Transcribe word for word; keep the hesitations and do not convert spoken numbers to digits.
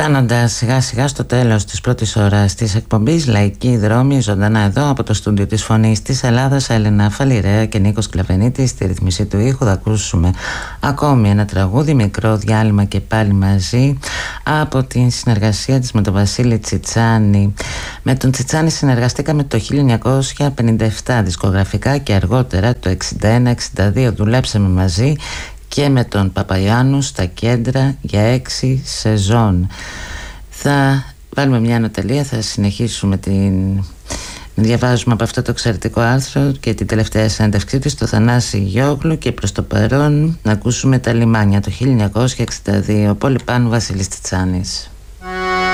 Φτάνοντας σιγά σιγά στο τέλος της πρώτης ώρας της εκπομπής, Λαϊκή Δρόμη, ζωντανά εδώ από το στούντιο της Φωνής της Ελλάδας, Έλενα Φαλιρέα και Νίκος Κλαβενίτης στη ρυθμίση του ήχου. Θα ακούσουμε ακόμη ένα τραγούδι, μικρό διάλειμμα και πάλι μαζί, από την συνεργασία της με τον Βασίλη Τσιτσάνη. Με τον Τσιτσάνη συνεργαστήκαμε το χίλια εννιακόσια πενήντα επτά δισκογραφικά και αργότερα το εξήντα ένα εξήντα δύο δουλέψαμε μαζί και με τον Παπαϊάννου στα Κέντρα για έξι σεζόν. Θα βάλουμε μια ανατελεία, θα συνεχίσουμε την... διαβάζουμε από αυτό το εξαιρετικό άρθρο και την τελευταία συνέντευξή της στο Θανάση Γιόγλου, και προς το παρόν να ακούσουμε τα λιμάνια το χίλια εννιακόσια εξήντα δύο. Πολυπάνου Βασίλης Τσιτσάνης.